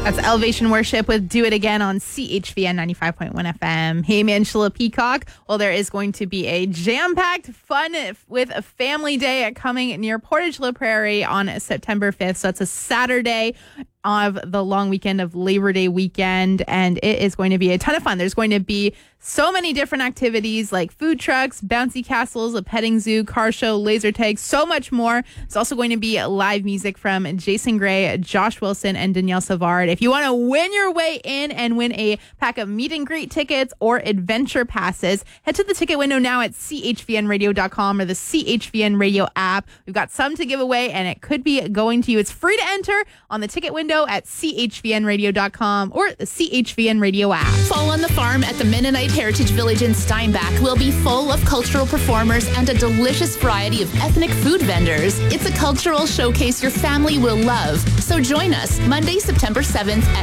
That's Elevation Worship with Do It Again on CHVN 95.1 FM. Hey, Angela Peacock. Well, there is going to be a jam-packed fun with a family day coming near Portage La Prairie on September 5th. So it's a Saturday of the long weekend of Labor Day weekend, and it is going to be a ton of fun. There's going to be so many different activities like food trucks, bouncy castles, a petting zoo, car show, laser tag, so much more. It's also going to be live music from Jason Gray, Josh Wilson, and Danielle Savard. If you want to win your way in and win a pack of meet and greet tickets or adventure passes, head to the ticket window now at chvnradio.com or the CHVN Radio app. We've got some to give away, and it could be going to you. It's free to enter on the ticket window at chvnradio.com or the CHVN Radio app. Fall on the Farm at the Mennonite Heritage Village in Steinbach will be full of cultural performers and a delicious variety of ethnic food vendors. It's a cultural showcase your family will love. So join us Monday, September 7th at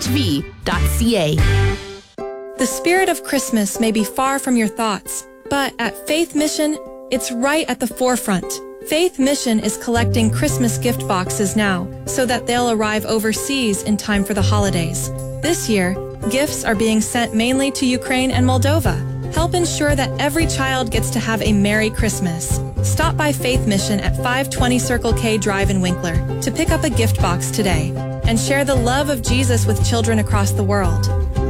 mhv.ca. The spirit of Christmas may be far from your thoughts, but at Faith Mission, it's right at the forefront. Faith Mission is collecting Christmas gift boxes now so that they'll arrive overseas in time for the holidays. This year, gifts are being sent mainly to Ukraine and Moldova. Help ensure that every child gets to have a Merry Christmas. Stop by Faith Mission at 520 Circle K Drive in Winkler to pick up a gift box today and share the love of Jesus with children across the world.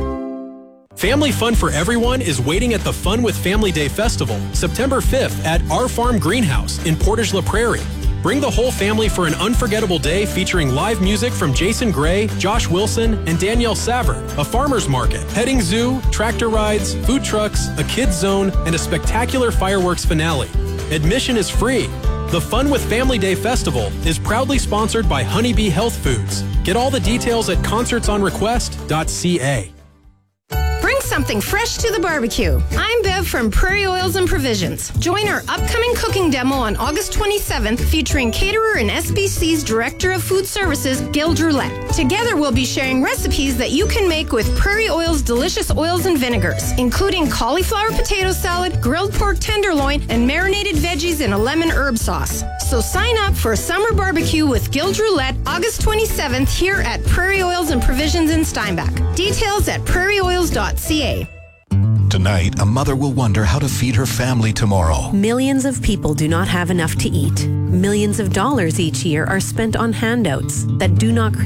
Family fun for everyone is waiting at the Fun with Family Day Festival, September 5th at Our Farm Greenhouse in Portage La Prairie. Bring the whole family for an unforgettable day featuring live music from Jason Gray, Josh Wilson, and Danielle Savard, a farmer's market, petting zoo, tractor rides, food trucks, a kids zone, and a spectacular fireworks finale. Admission is free. The Fun with Family Day Festival is proudly sponsored by Honeybee Health Foods. Get all the details at concertsonrequest.ca. Bring something fresh to the barbecue. I'm Bev from Prairie Oils and Provisions. Join our upcoming cooking demo on August 27th featuring caterer and SBC's Director of Food Services, Gil Droulet. Together we'll be sharing recipes that you can make with Prairie Oil's delicious oils and vinegars, including cauliflower potato salad, grilled pork tenderloin, and marinated veggies in a lemon herb sauce. So sign up for a summer barbecue with Gil Droulet August 27th here at Prairie Oils and Provisions in Steinbach. Details at prairieoils.ca. Tonight, a mother will wonder how to feed her family tomorrow. Millions of people do not have enough to eat. Millions of dollars each year are spent on handouts that do not